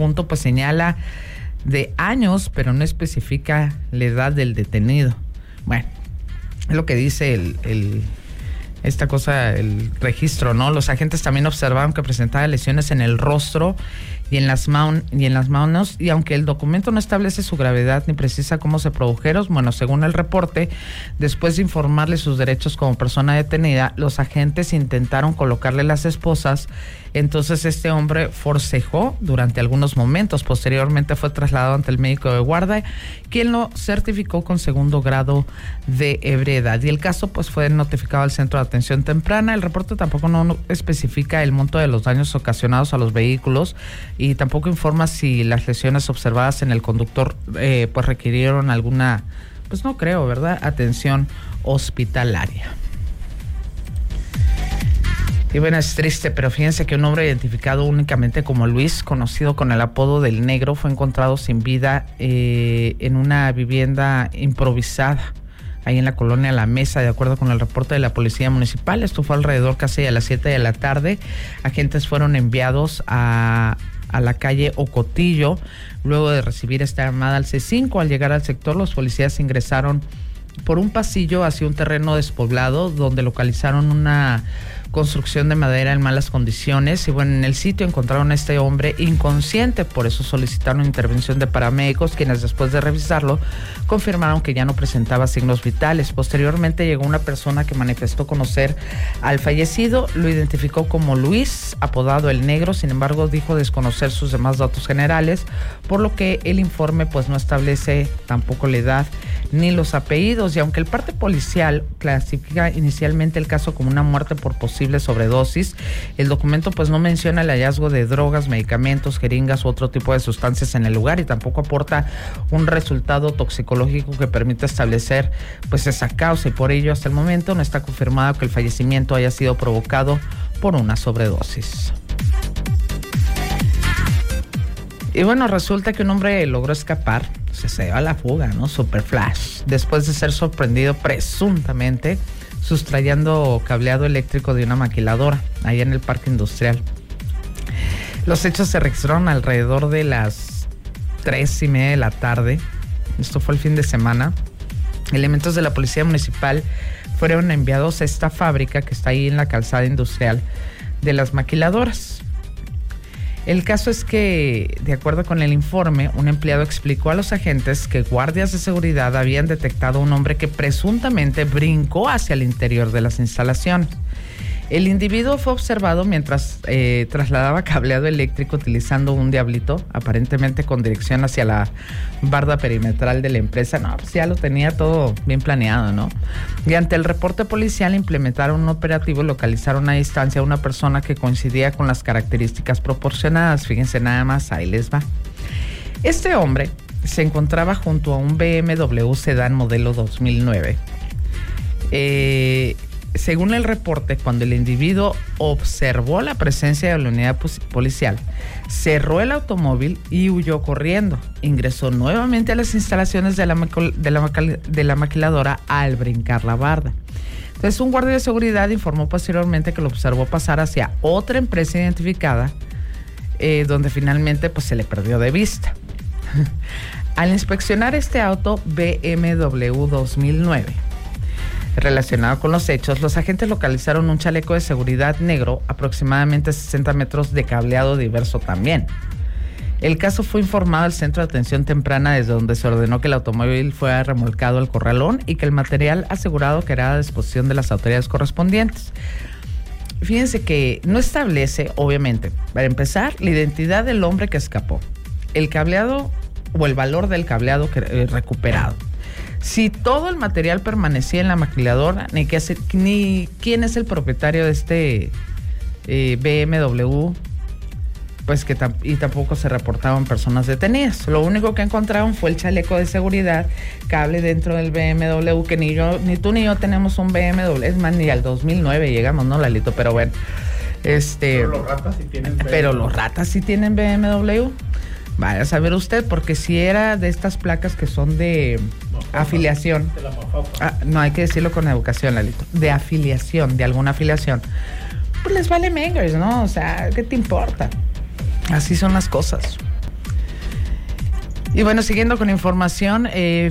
punto pues señala de años, pero no especifica la edad del detenido. Bueno, es lo que dice el registro, ¿no? Los agentes también observaron que presentaba lesiones en el rostro y en las manos, y aunque el documento no establece su gravedad ni precisa cómo se produjeron, bueno, según el reporte, después de informarle sus derechos como persona detenida, los agentes intentaron colocarle las esposas. Entonces este hombre forcejó durante algunos momentos. Posteriormente fue trasladado ante el médico de guardia, quien lo certificó con segundo grado de ebriedad. Y el caso pues fue notificado al Centro de Atención Temprana. El reporte tampoco no especifica el monto de los daños ocasionados a los vehículos y tampoco informa si las lesiones observadas en el conductor pues requirieron alguna, pues no creo, ¿verdad?, atención hospitalaria. Y bueno, es triste, pero fíjense que un hombre identificado únicamente como Luis, conocido con el apodo del Negro, fue encontrado sin vida en una vivienda improvisada ahí en la colonia La Mesa, de acuerdo con el reporte de la Policía Municipal. Esto fue alrededor casi a las 7 de la tarde. Agentes fueron enviados a la calle Ocotillo luego de recibir esta llamada al C5. Al llegar al sector, los policías ingresaron por un pasillo hacia un terreno despoblado donde localizaron una construcción de madera en malas condiciones y bueno, en el sitio encontraron a este hombre inconsciente. Por eso solicitaron intervención de paramédicos, quienes después de revisarlo confirmaron que ya no presentaba signos vitales. Posteriormente llegó una persona que manifestó conocer al fallecido, lo identificó como Luis, apodado El Negro. Sin embargo, dijo desconocer sus demás datos generales, por lo que el informe pues no establece tampoco la edad ni los apellidos. Y aunque el parte policial clasifica inicialmente el caso como una muerte por posible sobredosis, el documento pues no menciona el hallazgo de drogas, medicamentos, jeringas u otro tipo de sustancias en el lugar, y tampoco aporta un resultado toxicológico que permita establecer pues esa causa, y por ello hasta el momento no está confirmado que el fallecimiento haya sido provocado por una sobredosis. Y bueno, resulta que un hombre logró escapar, se dio a la fuga, ¿no? Super flash, después de ser sorprendido presuntamente sustrayendo cableado eléctrico de una maquiladora ahí en el parque industrial. Los hechos se registraron alrededor de las 3:30 de la tarde. Esto fue el fin de semana. Elementos de la Policía Municipal fueron enviados a esta fábrica que está ahí en la calzada industrial de las maquiladoras. El caso es que, de acuerdo con el informe, un empleado explicó a los agentes que guardias de seguridad habían detectado a un hombre que presuntamente brincó hacia el interior de las instalaciones. El individuo fue observado mientras trasladaba cableado eléctrico utilizando un diablito, aparentemente con dirección hacia la barda perimetral de la empresa. No, pues ya lo tenía todo bien planeado, ¿no? Y ante el reporte policial implementaron un operativo y localizaron a distancia a una persona que coincidía con las características proporcionadas. Fíjense nada más, ahí les va. Este hombre se encontraba junto a un BMW sedán modelo 2009. Según el reporte, cuando el individuo observó la presencia de la unidad policial, cerró el automóvil y huyó corriendo. Ingresó nuevamente a las instalaciones de la maquiladora al brincar la barda. Entonces, un guardia de seguridad informó posteriormente que lo observó pasar hacia otra empresa identificada, donde finalmente pues, se le perdió de vista. Al inspeccionar este auto BMW 2009, relacionado con los hechos, los agentes localizaron un chaleco de seguridad negro, aproximadamente 60 metros de cableado diverso también. El caso fue informado al Centro de Atención Temprana, desde donde se ordenó que el automóvil fuera remolcado al corralón y que el material asegurado quedara a disposición de las autoridades correspondientes. Fíjense que no establece, obviamente, para empezar, la identidad del hombre que escapó, el cableado o el valor del cableado recuperado. Si todo el material permanecía en la maquiladora, ni quién es el propietario de este BMW, pues y tampoco se reportaban personas detenidas. Lo único que encontraron fue el chaleco de seguridad, cable dentro del BMW, que ni tú ni yo tenemos un BMW, es más, ni al 2009 llegamos, ¿no, Lalito? Pero bueno, Pero los ratas sí tienen BMW. Pero los ratas sí tienen BMW. Vaya a saber usted, porque si era de estas placas que son de afiliación. De la Mafafa. No, hay que decirlo con educación, Lalito. De afiliación, de alguna afiliación. Pues les vale mengers, ¿no? O sea, ¿qué te importa? Así son las cosas. Y bueno, siguiendo con información,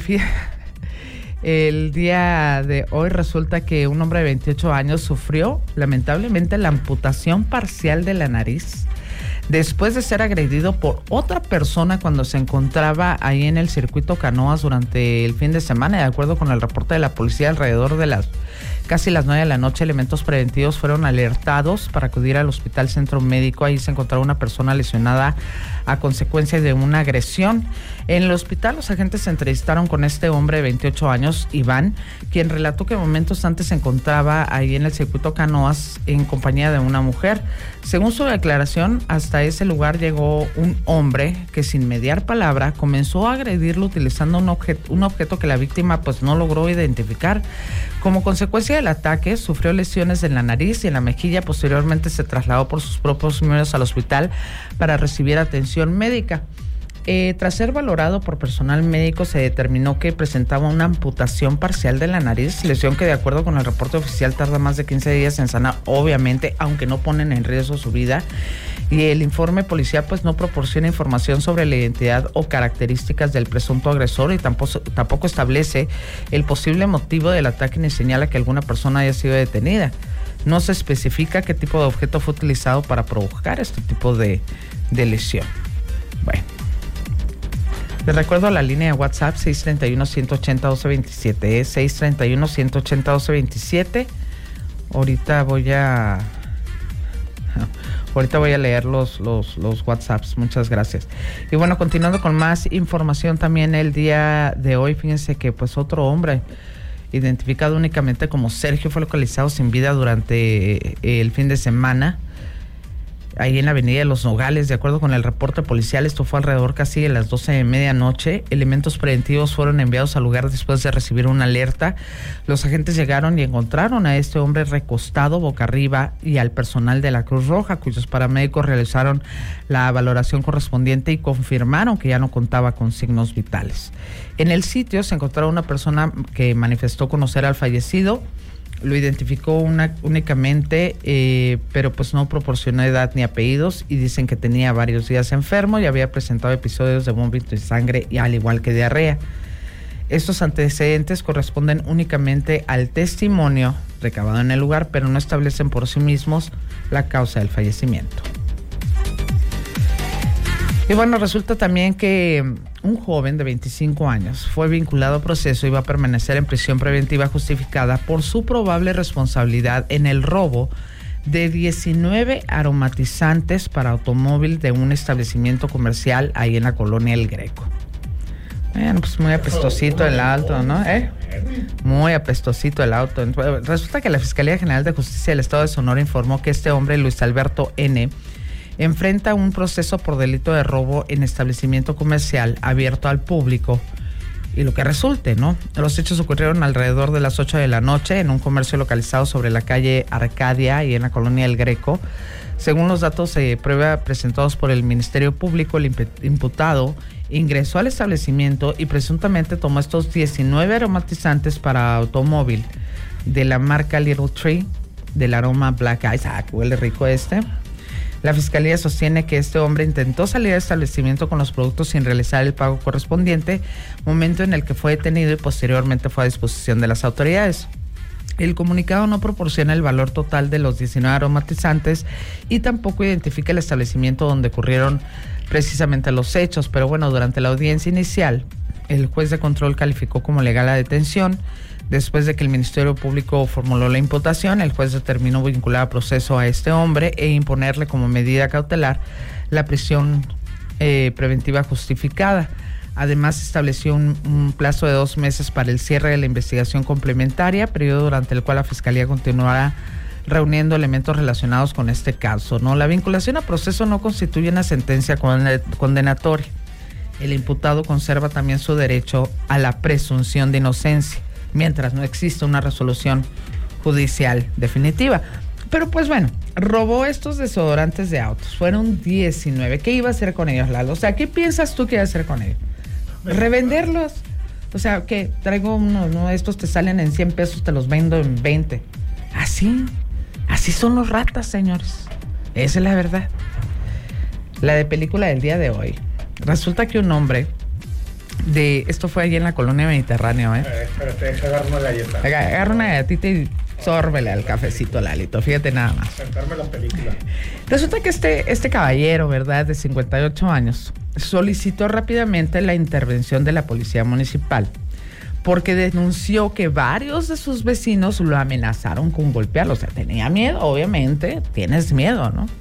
el día de hoy resulta que un hombre de 28 años sufrió lamentablemente la amputación parcial de la nariz después de ser agredido por otra persona cuando se encontraba ahí en el circuito Canoas durante el fin de semana. De acuerdo con el reporte de la policía, alrededor de casi las 9 de la noche, elementos preventivos fueron alertados para acudir al Hospital Centro Médico. Ahí se encontraba una persona lesionada a consecuencia de una agresión. En el hospital, los agentes se entrevistaron con este hombre de 28 años, Iván, quien relató que momentos antes se encontraba ahí en el circuito Canoas en compañía de una mujer. Según su declaración, hasta ese lugar llegó un hombre que, sin mediar palabra, comenzó a agredirlo utilizando un objeto que la víctima pues no logró identificar. Como consecuencia del ataque, sufrió lesiones en la nariz y en la mejilla. Posteriormente se trasladó por sus propios medios al hospital para recibir atención médica. Tras ser valorado por personal médico, se determinó que presentaba una amputación parcial de la nariz, lesión que, de acuerdo con el reporte oficial, tarda más de 15 días en sanar, obviamente, aunque no ponen en riesgo su vida. Y el informe policial pues no proporciona información sobre la identidad o características del presunto agresor y tampoco establece el posible motivo del ataque ni señala que alguna persona haya sido detenida. No se especifica qué tipo de objeto fue utilizado para provocar este tipo de lesión. Bueno. Les recuerdo la línea de WhatsApp 631-180-1227, 631-180-1227. Ahorita voy a leer los WhatsApps. Muchas gracias. Y bueno, continuando con más información también el día de hoy, fíjense que pues otro hombre identificado únicamente como Sergio fue localizado sin vida durante el fin de semana ahí en la avenida de Los Nogales. De acuerdo con el reporte policial, esto fue alrededor casi de las 12 de medianoche. Elementos preventivos fueron enviados al lugar después de recibir una alerta. Los agentes llegaron y encontraron a este hombre recostado boca arriba y al personal de la Cruz Roja, cuyos paramédicos realizaron la valoración correspondiente y confirmaron que ya no contaba con signos vitales. En el sitio se encontró una persona que manifestó conocer al fallecido. Lo identificó únicamente, pero pues no proporcionó edad ni apellidos, y dicen que tenía varios días enfermo y había presentado episodios de vómito y sangre, y al igual que diarrea. Estos antecedentes corresponden únicamente al testimonio recabado en el lugar, pero no establecen por sí mismos la causa del fallecimiento. Y bueno, resulta también que un joven de 25 años fue vinculado a proceso y va a permanecer en prisión preventiva justificada por su probable responsabilidad en el robo de 19 aromatizantes para automóvil de un establecimiento comercial ahí en la colonia El Greco. Bueno, pues muy apestosito el auto, ¿no? Muy apestosito el auto. Resulta que la Fiscalía General de Justicia del Estado de Sonora informó que este hombre, Luis Alberto N., enfrenta un proceso por delito de robo en establecimiento comercial abierto al público y lo que resulte, ¿no? Los hechos ocurrieron alrededor de las 8 de la noche en un comercio localizado sobre la calle Arcadia y en la colonia El Greco. Según los datos de prueba presentados por el Ministerio Público, el imputado ingresó al establecimiento y presuntamente tomó estos 19 aromatizantes para automóvil de la marca Little Tree del aroma Black Eyes. Ah, que huele rico este. La Fiscalía sostiene que este hombre intentó salir del establecimiento con los productos sin realizar el pago correspondiente, momento en el que fue detenido y posteriormente fue a disposición de las autoridades. El comunicado no proporciona el valor total de los 19 aromatizantes y tampoco identifica el establecimiento donde ocurrieron precisamente los hechos, pero bueno, durante la audiencia inicial, el juez de control calificó como legal la detención. Después de que el Ministerio Público formuló la imputación, el juez determinó vincular a proceso a este hombre e imponerle como medida cautelar la prisión preventiva justificada. Además, estableció un plazo de 2 meses para el cierre de la investigación complementaria, periodo durante el cual la Fiscalía continuará reuniendo elementos relacionados con este caso, ¿no? La vinculación a proceso no constituye una sentencia condenatoria. El imputado conserva también su derecho a la presunción de inocencia, mientras no existe una resolución judicial definitiva. Pero pues bueno, robó estos desodorantes de autos. Fueron 19. ¿Qué iba a hacer con ellos, Lalo? O sea, ¿qué piensas tú que iba a hacer con ellos? ¿Revenderlos? O sea, ¿qué? Traigo unos, ¿no? Estos te salen en 100 pesos, te los vendo en 20. Así son los ratas, señores. Esa es la verdad. La de película del día de hoy. Resulta que un hombre Esto fue allí en la colonia Mediterráneo, Espérate, deja agarrar una galleta. Agarra una galletita y sórbele al cafecito, Lalito, fíjate nada más. Sentarme la película. Resulta que este caballero, ¿verdad?, de 58 años, solicitó rápidamente la intervención de la policía municipal porque denunció que varios de sus vecinos lo amenazaron con golpearlo. O sea, tenía miedo, obviamente, tienes miedo, ¿no?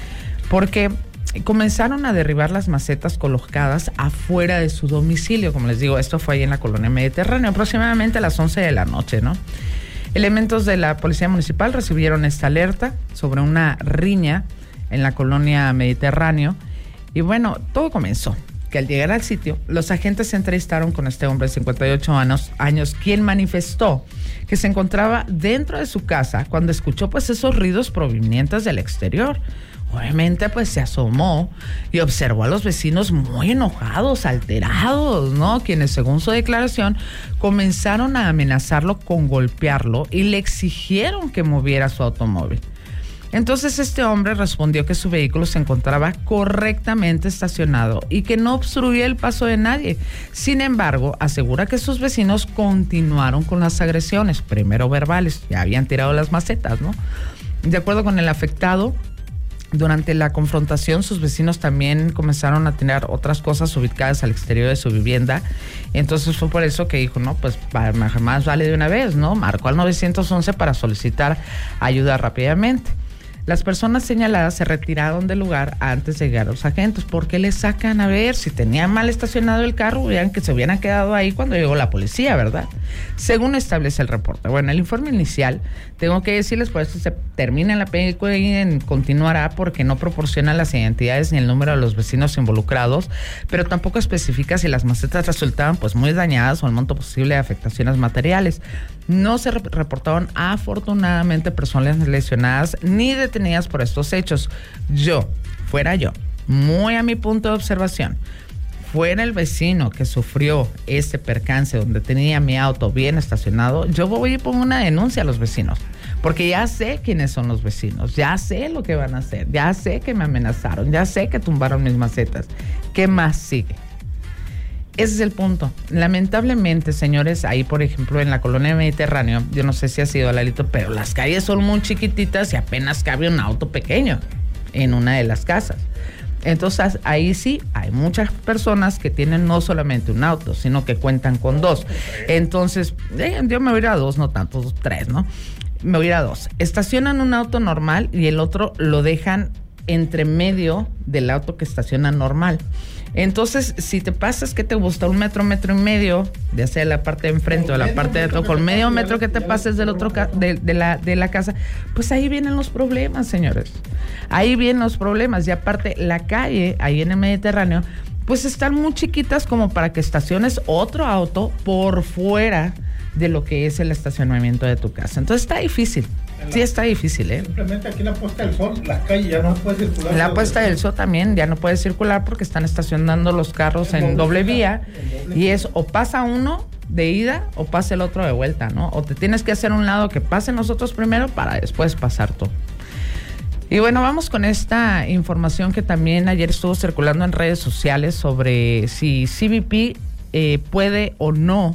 Porque comenzaron a derribar las macetas colocadas afuera de su domicilio. Como les digo, esto fue ahí en la colonia Mediterráneo, aproximadamente a las 11 de la noche, ¿no? Elementos de la policía municipal recibieron esta alerta sobre una riña en la colonia Mediterráneo. Y bueno, todo comenzó que al llegar al sitio, los agentes se entrevistaron con este hombre de 58 años, quien manifestó que se encontraba dentro de su casa cuando escuchó pues esos ruidos provenientes del exterior. Obviamente pues se asomó y observó a los vecinos muy enojados, alterados, ¿no? Quienes, según su declaración, comenzaron a amenazarlo con golpearlo y le exigieron que moviera su automóvil. Entonces este hombre respondió que su vehículo se encontraba correctamente estacionado y que no obstruía el paso de nadie. Sin embargo, asegura que sus vecinos continuaron con las agresiones, primero verbales, ya habían tirado las macetas, ¿no? De acuerdo con el afectado, durante la confrontación, sus vecinos también comenzaron a tener otras cosas ubicadas al exterior de su vivienda. Entonces fue por eso que dijo, no, pues más vale de una vez, ¿no? Marcó al 911 para solicitar ayuda rápidamente. Las personas señaladas se retiraron del lugar antes de llegar a los agentes. ¿Por qué les sacan? A ver, si tenían mal estacionado el carro, vean que se hubieran quedado ahí cuando llegó la policía, ¿verdad? Según establece el reporte. Bueno, el informe inicial, tengo que decirles, por eso se termina la película y continuará porque no proporciona las identidades ni el número de los vecinos involucrados, pero tampoco especifica si las macetas resultaban pues muy dañadas o el monto posible de afectaciones materiales. No se reportaron afortunadamente personas lesionadas ni detenidas por estos hechos. Fuera yo, muy a mi punto de observación, fuera el vecino que sufrió este percance donde tenía mi auto bien estacionado, yo voy y pongo una denuncia a los vecinos, porque ya sé quiénes son los vecinos, ya sé lo que van a hacer, ya sé que me amenazaron, ya sé que tumbaron mis macetas. ¿Qué más sigue? Ese es el punto. Lamentablemente, señores, ahí por ejemplo en la colonia Mediterráneo, yo no sé si ha sido Lalito, pero las calles son muy chiquititas y apenas cabe un auto pequeño en una de las casas. Entonces ahí sí hay muchas personas que tienen no solamente un auto, sino que cuentan con dos. Entonces yo me voy a ir a dos, no tantos, tres, ¿no? Me voy a ir a dos. Estacionan un auto normal y el otro lo dejan entre medio del auto que estaciona normal. Entonces, si te pasas, ¿qué te gusta? 1 metro, 1.5 metros, ya sea la parte de enfrente o la parte de atrás, con medio metro que te pases del otro de la casa, pues ahí vienen los problemas, señores. Ahí vienen los problemas. Y aparte, la calle, ahí en el Mediterráneo, pues están muy chiquitas como para que estaciones otro auto por fuera de lo que es el estacionamiento de tu casa. Entonces está difícil. Sí, está difícil, ¿eh? Simplemente aquí en la puesta del sol, las calles ya no puede circular. La puesta del sol también ya no puede circular porque están estacionando los carros en doble vía. Y es o pasa uno de ida o pasa el otro de vuelta, ¿no? O te tienes que hacer un lado que pasen nosotros primero para después pasar tú. Y bueno, vamos con esta información que también ayer estuvo circulando en redes sociales sobre si CBP puede o no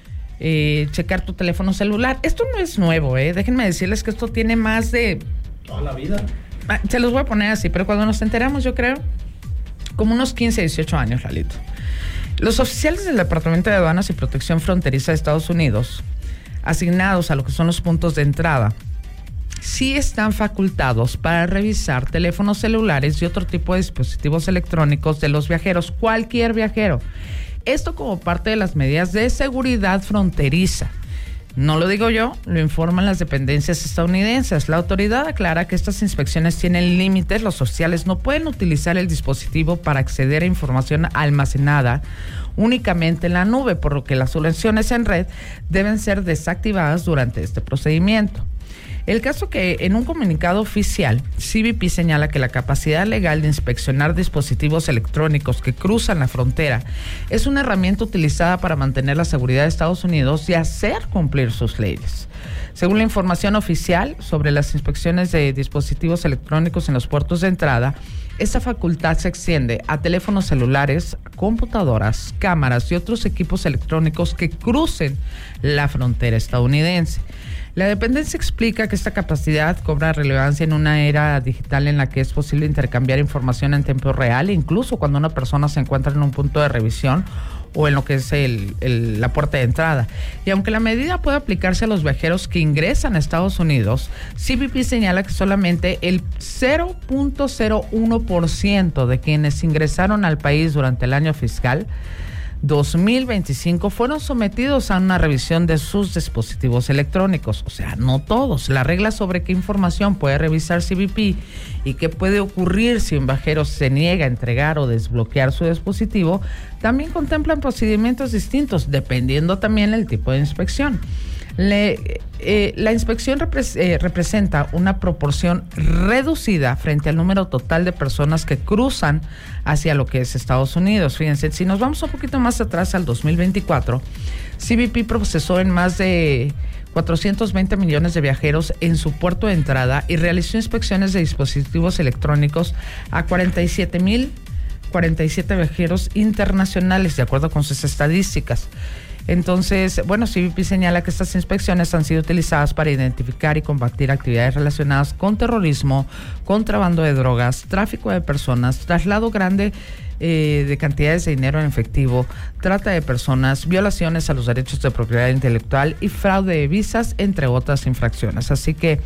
checar tu teléfono celular. Esto no es nuevo, déjenme decirles que esto tiene más de toda la vida. Se los voy a poner así, pero cuando nos enteramos, yo creo, como unos 15, 18 años, Lalito. Los oficiales del Departamento de Aduanas y Protección Fronteriza de Estados Unidos, asignados a lo que son los puntos de entrada, sí están facultados para revisar teléfonos celulares y otro tipo de dispositivos electrónicos de los viajeros, cualquier viajero. Esto como parte de las medidas de seguridad fronteriza. No lo digo yo, lo informan las dependencias estadounidenses. La autoridad aclara que estas inspecciones tienen límites. Los oficiales no pueden utilizar el dispositivo para acceder a información almacenada únicamente en la nube, por lo que las soluciones en red deben ser desactivadas durante este procedimiento. El caso que en un comunicado oficial, CBP señala que la capacidad legal de inspeccionar dispositivos electrónicos que cruzan la frontera es una herramienta utilizada para mantener la seguridad de Estados Unidos y hacer cumplir sus leyes. Según la información oficial sobre las inspecciones de dispositivos electrónicos en los puertos de entrada, esta facultad se extiende a teléfonos celulares, computadoras, cámaras y otros equipos electrónicos que crucen la frontera estadounidense. La dependencia explica que esta capacidad cobra relevancia en una era digital en la que es posible intercambiar información en tiempo real, incluso cuando una persona se encuentra en un punto de revisión o en lo que es la puerta de entrada. Y aunque la medida puede aplicarse a los viajeros que ingresan a Estados Unidos, CBP señala que solamente el 0.01% de quienes ingresaron al país durante el año fiscal 2025 fueron sometidos a una revisión de sus dispositivos electrónicos. O sea, no todos. La regla sobre qué información puede revisar CBP y qué puede ocurrir si un viajero se niega a entregar o desbloquear su dispositivo también contemplan procedimientos distintos, dependiendo también del tipo de inspección. La inspección representa una proporción reducida frente al número total de personas que cruzan hacia lo que es Estados Unidos. Fíjense, si nos vamos un poquito más atrás al 2024, CBP procesó en más de 420 millones de viajeros en su puerto de entrada y realizó inspecciones de dispositivos electrónicos a 47 viajeros internacionales, de acuerdo con sus estadísticas. Entonces, bueno, CBP señala que estas inspecciones han sido utilizadas para identificar y combatir actividades relacionadas con terrorismo, contrabando de drogas, tráfico de personas, traslado grande de cantidades de dinero en efectivo, trata de personas, violaciones a los derechos de propiedad intelectual y fraude de visas, entre otras infracciones. Así que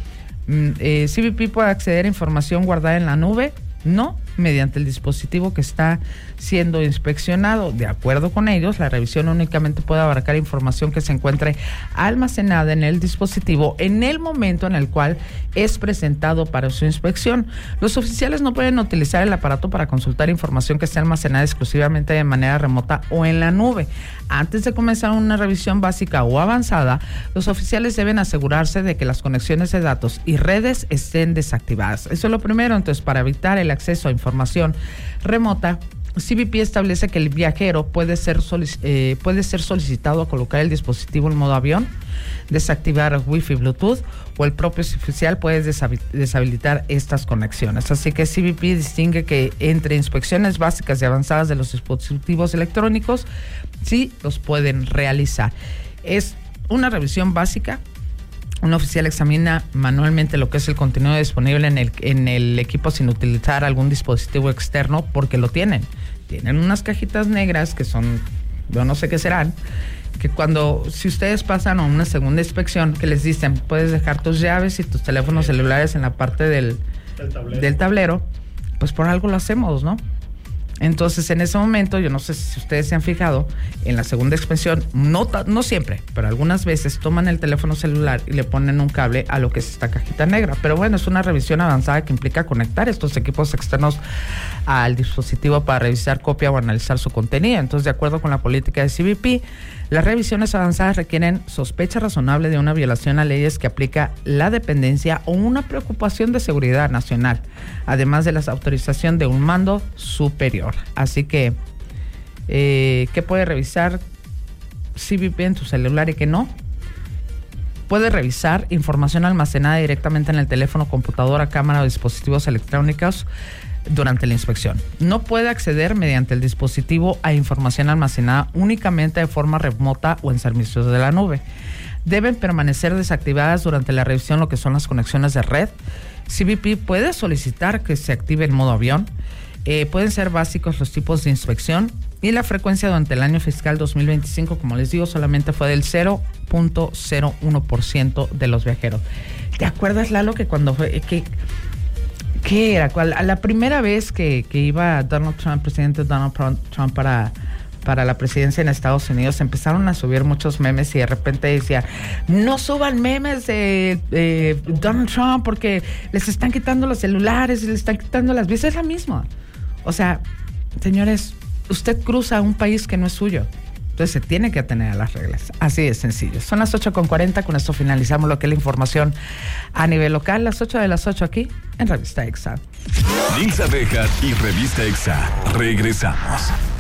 CBP puede acceder a información guardada en la nube, no mediante el dispositivo que está siendo inspeccionado. De acuerdo con ellos, la revisión únicamente puede abarcar información que se encuentre almacenada en el dispositivo en el momento en el cual es presentado para su inspección. Los oficiales no pueden utilizar el aparato para consultar información que esté almacenada exclusivamente de manera remota o en la nube. Antes de comenzar una revisión básica o avanzada, los oficiales deben asegurarse de que las conexiones de datos y redes estén desactivadas. Eso es lo primero. Entonces, para evitar el acceso a información remota, CBP establece que el viajero puede ser solicitado a colocar el dispositivo en modo avión, desactivar Wi-Fi Bluetooth, o el propio oficial puede deshabilitar estas conexiones. Así que CBP distingue que entre inspecciones básicas y avanzadas de los dispositivos electrónicos, sí los pueden realizar. Es una revisión básica. Un oficial examina manualmente lo que es el contenido disponible en el equipo sin utilizar algún dispositivo externo, porque lo tienen. Tienen unas cajitas negras que son, yo no sé qué serán, que si ustedes pasan a una segunda inspección, que les dicen, puedes dejar tus llaves y tus teléfonos celulares en la parte del tablero, pues por algo lo hacemos, ¿no? Entonces, en ese momento, yo no sé si ustedes se han fijado, en la segunda inspección, no siempre, pero algunas veces toman el teléfono celular y le ponen un cable a lo que es esta cajita negra. Pero bueno, es una revisión avanzada que implica conectar estos equipos externos al dispositivo para revisar, copia o analizar su contenido. Entonces, de acuerdo con la política de CBP, las revisiones avanzadas requieren sospecha razonable de una violación a leyes que aplica la dependencia o una preocupación de seguridad nacional, además de la autorización de un mando superior. Así que, ¿qué puede revisar CBP en tu celular y qué no? Puede revisar información almacenada directamente en el teléfono, computadora, cámara o dispositivos electrónicos durante la inspección. No puede acceder mediante el dispositivo a información almacenada únicamente de forma remota o en servicios de la nube. Deben permanecer desactivadas durante la revisión lo que son las conexiones de red. CBP puede solicitar que se active el modo avión. Pueden ser básicos los tipos de inspección y la frecuencia durante el año fiscal 2025, como les digo, solamente fue del 0.01% de los viajeros. ¿Te acuerdas, Lalo, que cuando fue ¿qué era? A la primera vez que iba presidente Donald Trump para la presidencia en Estados Unidos, empezaron a subir muchos memes y de repente decía, no suban memes de Donald Trump porque les están quitando los celulares, les están quitando las visas? Es la misma. O sea, señores, usted cruza un país que no es suyo. Entonces se tiene que atener a las reglas. Así de sencillo. Son las 8:40. Con esto finalizamos lo que es la información a nivel local. Las 8 de las 8 aquí en Revista EXA. Nilsa Bejar y Revista EXA. Regresamos.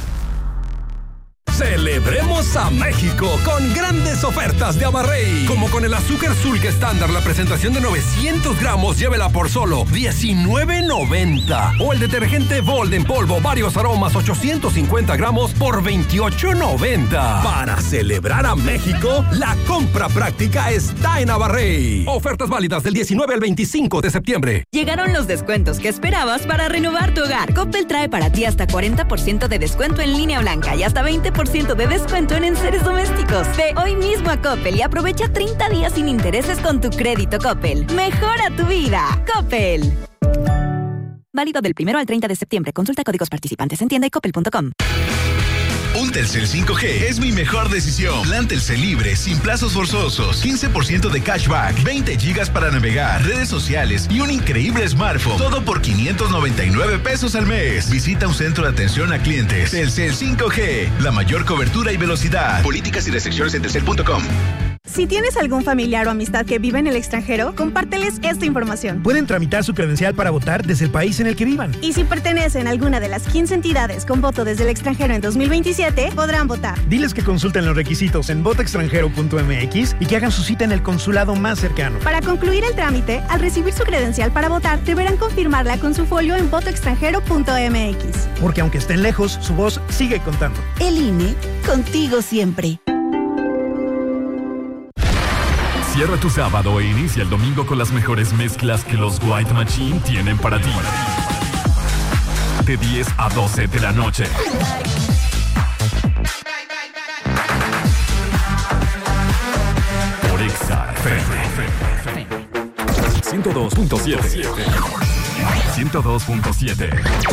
Celebremos a México con grandes ofertas de Abarrey. Como con el azúcar Sulca estándar, la presentación de 900 gramos, llévela por solo $19.90. O el detergente Bold en polvo, varios aromas, 850 gramos por $28.90. Para celebrar a México, la compra práctica está en Abarrey. Ofertas válidas del 19 al 25 de septiembre. Llegaron los descuentos que esperabas para renovar tu hogar. Coppel trae para ti hasta 40% de descuento en línea blanca y hasta 20% de descuento en enseres domésticos. Ve hoy mismo a Coppel y aprovecha 30 días sin intereses con tu crédito Coppel. Mejora tu vida. Coppel. Válido del 1 al 30 de septiembre. Consulta códigos participantes en tienda y coppel.com. Un Telcel 5G es mi mejor decisión. Plan Telcel libre, sin plazos forzosos, 15% de cashback, 20 gigas para navegar, redes sociales y un increíble smartphone. Todo por $599 al mes. Visita un centro de atención a clientes. Telcel 5G, la mayor cobertura y velocidad. Políticas y restricciones en telcel.com. Si tienes algún familiar o amistad que vive en el extranjero, compárteles esta información. Pueden tramitar su credencial para votar desde el país en el que vivan. Y si pertenecen a alguna de las 15 entidades con voto desde el extranjero en 2027, podrán votar. Diles que consulten los requisitos en votoextranjero.mx y que hagan su cita en el consulado más cercano. Para concluir el trámite, al recibir su credencial para votar, deberán confirmarla con su folio en votoextranjero.mx. Porque aunque estén lejos, su voz sigue contando. El INE, contigo siempre. Cierra tu sábado e inicia el domingo con las mejores mezclas que los White Machine tienen para ti. De 10 a 12 de la noche. Por EXA FM 102.7. 102.7.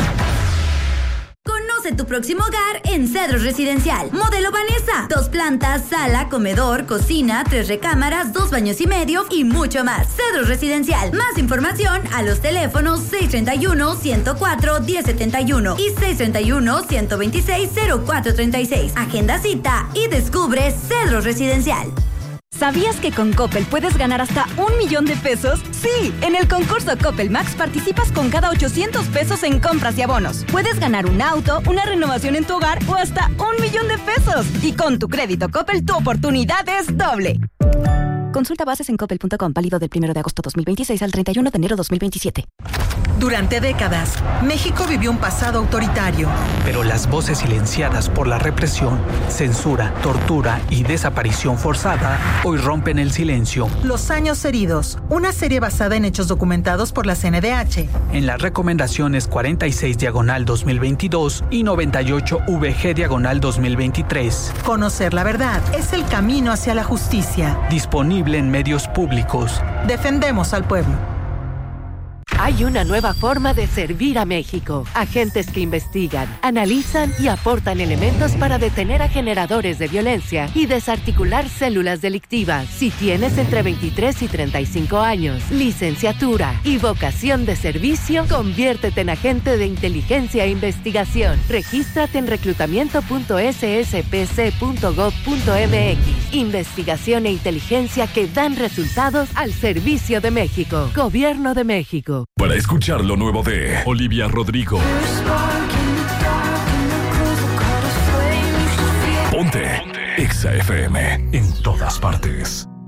Conoce tu próximo hogar en Cedros Residencial. Modelo Vanessa. 2 plantas, sala, comedor, cocina, 3 recámaras, 2 baños y medio y mucho más. Cedros Residencial. Más información a los teléfonos 631-104-1071 y 631-126-0436. Agenda cita y descubre Cedros Residencial. ¿Sabías que con Coppel puedes ganar hasta $1,000,000 de pesos? Sí, en el concurso Coppel Max participas con cada $800 en compras y abonos. Puedes ganar un auto, una renovación en tu hogar o hasta $1,000,000 de pesos. Y con tu crédito Coppel, tu oportunidad es doble. Consulta bases en coppel.com, válido del 1 de agosto 2026 al 31 de enero 2027. Durante décadas, México vivió un pasado autoritario. Pero las voces silenciadas por la represión, censura, tortura y desaparición forzada hoy rompen el silencio. Los años heridos, una serie basada en hechos documentados por la CNDH. En las recomendaciones 46/2022 y 98/VG/2023. Conocer la verdad es el camino hacia la justicia. Disponible en medios públicos. Defendemos al pueblo. Hay una nueva forma de servir a México. Agentes que investigan, analizan y aportan elementos para detener a generadores de violencia y desarticular células delictivas. Si tienes entre 23 y 35 años, licenciatura y vocación de servicio, conviértete en agente de inteligencia e investigación. Regístrate en reclutamiento.sspc.gov.mx. Investigación e inteligencia que dan resultados al servicio de México. Gobierno de México. Para escuchar lo nuevo de Olivia Rodrigo. Ponte EXA FM en todas partes.